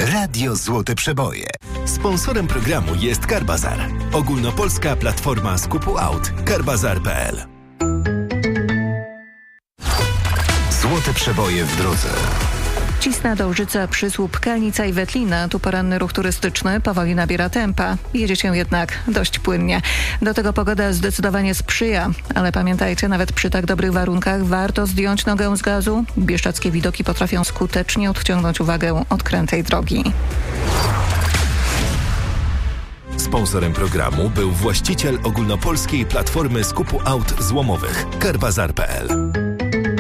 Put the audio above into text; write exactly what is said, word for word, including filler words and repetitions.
Radio Złote Przeboje. Sponsorem programu jest Carbazar. Ogólnopolska platforma skupu aut. carbazar kropka p l. Złote Przeboje w drodze. Cisna, Dołżyca, Przysłup, Kalnica i Wetlina. Tu poranny ruch turystyczny powoli nabiera tempa. Jedzie się jednak dość płynnie. Do tego pogoda zdecydowanie sprzyja. Ale pamiętajcie, nawet przy tak dobrych warunkach warto zdjąć nogę z gazu. Bieszczadzkie widoki potrafią skutecznie odciągnąć uwagę od krętej drogi. Sponsorem programu był właściciel ogólnopolskiej platformy skupu aut złomowych. carbazar kropka p l.